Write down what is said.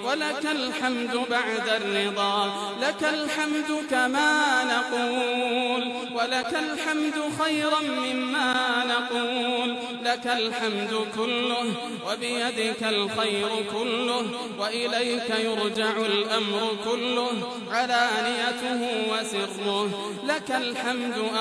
ولك الحمد بعد الرضا، لك الحمد كما نقول، ولك الحمد خيرا مما نقول، لك الحمد كله وبيدك الخير كله، وإليك يرجع الأمر كله علانيته وسره، لك الحمد